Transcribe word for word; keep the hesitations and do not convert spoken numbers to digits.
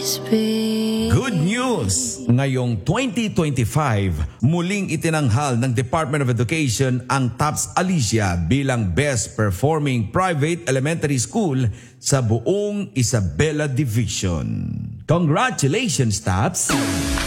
speak. Good news! Ngayong twenty twenty-five, muling itinanghal ng Department of Education ang TOPS Alicia bilang Best Performing Private Elementary School sa buong Isabela Division. Congratulations, TOPS!